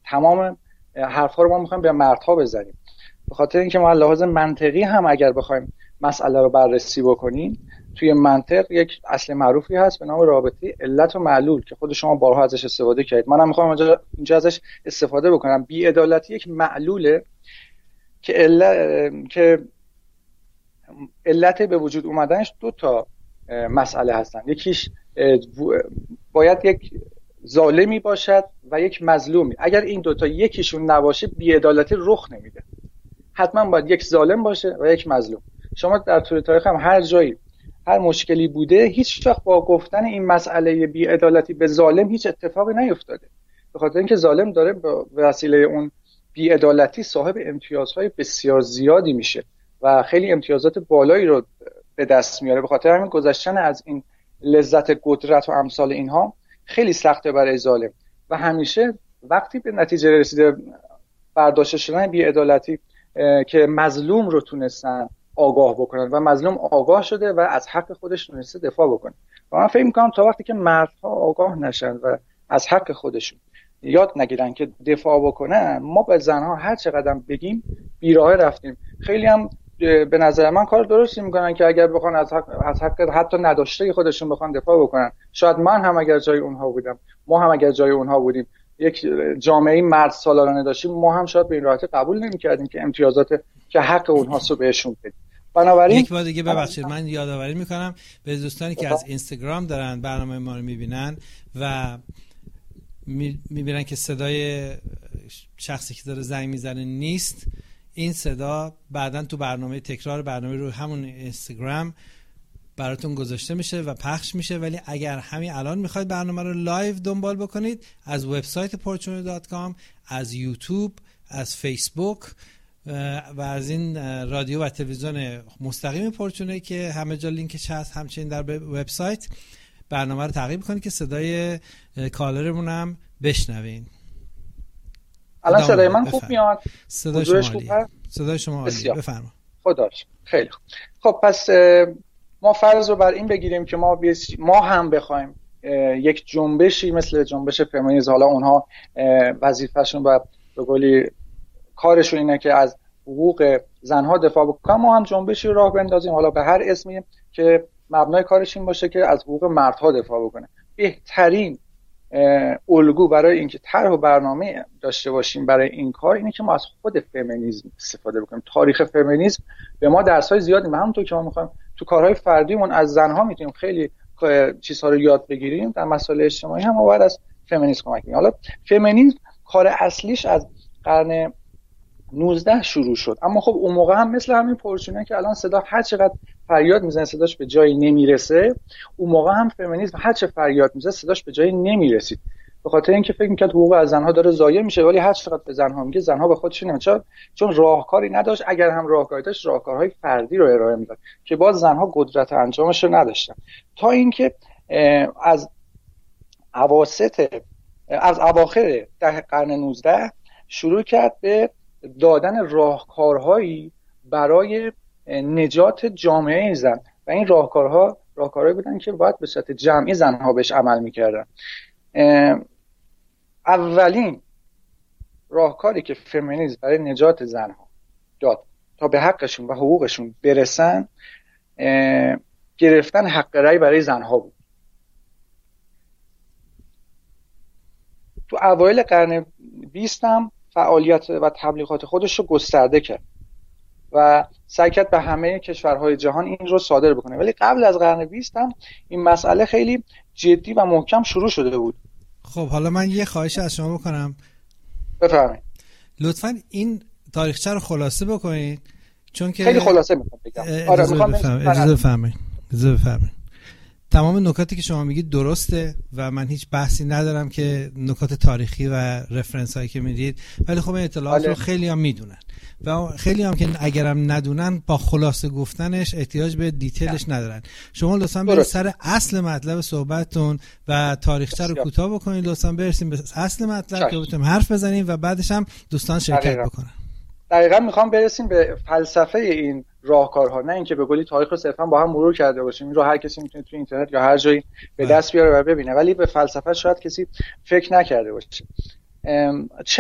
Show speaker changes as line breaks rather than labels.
تمام حرفا رو ما میخوایم به مردها بزنیم. به خاطر اینکه ما لحاظ منطقی هم اگر بخوایم مسئله رو بررسی بکنیم، توی منطق یک اصل معروفی هست به نام رابطه علت و معلول که خود شما بارها ازش استفاده کردید. منم میخوام اینجا ازش استفاده بکنم. بی‌عدالتی یک معلوله که علت به وجود اومدنش دو تا مسئله هستن. یکیش باید یک ظالمی باشد و یک مظلومی. اگر این دوتا یکیشون نباشه بی‌عدالتی رخ نمیده. حتما باید یک ظالم باشه و یک مظلوم. شما در طول تاریخ هم هر جایی هر مشکلی بوده، هیچ وقت با گفتن این مسئله بی‌عدالتی به ظالم هیچ اتفاقی نیفتاده، به خاطر اینکه ظالم داره به وسیله اون بی‌عدالتی صاحب امتیازهای بسیار زیادی میشه و خیلی امتیازات بالایی رو به دست میاره. به خاطر همین گذشتن از این لذت قدرت و امثال اینها خیلی سخته برای ظالم و همیشه وقتی به نتیجه رسیده برداشته شدن بی‌عدالتی که مظلوم رو تونستن آگاه بکنن و مظلوم آگاه شده و از حق خودش تونسته دفاع بکنه. و من فکر می‌کنم تا وقتی که مردها آگاه نشن و از حق خودشون یاد نگیرن که دفاع بکنن، ما به زنها هر چقدر بگیم بیراه رفتیم. خیلی هم به نظر من کار درستی میکنن که اگر بخوان از حق حتی نداشته خودشون بخوان دفاع بکنن. شاید من هم اگر جای اونها بودم، ما هم اگر جای اونها بودیم، یک جامعه مرد سالارانه داشتیم، ما هم شاید به این راحتی قبول نمی‌کردیم که امتیازات که حق اونهاست رو بهشون بدیم. بنابراین
یک بار دیگه ببخشید من یادآوری میکنم به دوستانی که از اینستاگرام دارن برنامه ما رو میبینن و میبینن که صدای شخصی که داره زنگ میزنه نیست. این صدا بعداً تو برنامه تکرار برنامه رو همون اینستاگرام براتون گذاشته میشه و پخش میشه. ولی اگر همین الان میخواید برنامه رو لایو دنبال بکنید، از وبسایت portune.com، از یوتیوب، از فیسبوک و از این رادیو و تلویزیون مستقیم پورچونه که همه جا لینکش هست، همچنین در وبسایت برنامه رو تعقیب کنید که صدای کالرمون هم بشنوین.
الان صدای من خوب میاد؟
صدای شما عالیه. صدای شما عالیه. بفرما.
خداش خیلی خوب. پس ما فرض رو بر این بگیریم که ما هم بخوایم یک جنبشی مثل جنبش فمینیسم، حالا اونها وظیفه‌شون و به قولی کارشون اینه که از حقوق زنها دفاع بکنن، ما هم جنبشی راه بندازیم، حالا به هر اسمی که مبنای کارش این باشه که از حقوق مردها دفاع بکنه. بهترین الگو برای اینکه طرح و برنامه داشته باشیم برای این کار اینه که ما از خود فمینیسم استفاده بکنیم. تاریخ فمینیسم به ما درس‌های زیادی میده. همونطور که ما می‌خوایم تو کارهای فردیمون از زنها میتونیم خیلی چیزها رو یاد بگیریم، در مسائل اجتماعی هم ما باید از فمینیسم کمک بگیریم. حالا فمینیسم کار اصلیش از قرن 19 شروع شد، اما خب اون موقع هم مثل همین پورچونه که الان صدا هر چقدر فریاد میزنه صداش به جایی نمیرسه، اون موقع هم فمینیسم هر چه فریاد میزنه صداش به جایی نمیرسید، به خاطر اینکه فکر میکرد حقوق از زنها داره ضایع میشه، ولی هر چقدر به زنها میگه زنها به خودشون نمیچن، چون راهکاری نداشت. اگر هم راهکاری داشت راهکارهای فردی رو ارائه میداد که باز زنها قدرت انجامش رو نداشتن. تا اینکه از اواخر قرن 19 شروع کرد به دادن راهکارهایی برای نجات جامعه زن و این راهکارهایی بودن که باید به صورت جمعی زنها بهش عمل میکردن. اولین راهکاری که فمینیسم برای نجات زنها داد تا به حقشون و حقوقشون برسن، گرفتن حق رأی برای زنها بود. تو اوایل قرن 20 هم فعالیت و تبلیغات خودش رو گسترده کرد و سعی کرد به همه کشورهای جهان این رو صادر بکنه، ولی قبل از قرن 20 هم این مسئله خیلی جدی و محکم شروع شده بود.
خب حالا من یه خواهش از شما بکنم.
بفرمایید.
لطفاً این تاریخچه رو خلاصه بکنید، چون که
خیلی خلاصه میخوام بگم. آره میخوام
اجازه بفرمایید. تمام نکاتی که شما میگید درسته و من هیچ بحثی ندارم که نکات تاریخی و رفرنس هایی که میدید، ولی خب این اطلاعات رو خیلی هم میدونن و خیلی هم که اگرم ندونن با خلاصه گفتنش احتیاج به دیتیلش ندارن. شما لطفاً برید سر اصل مطلب صحبتتون و تاریخچه رو کوتاه بکنید، لطفاً برسیم به اصل مطلب که بتونیم حرف بزنیم و بعدش هم دوستان شرکت بکنن.
دقیقاً میخوام برسیم به فلسفه این راهکارها، نه اینکه به قولی تاریخ رو صرفا با هم مرور کرده باشیم. این رو هر کسی میتونه تو اینترنت یا هر جایی به دست بیاره و ببینه، ولی به فلسفه شاید کسی فکر نکرده باشه.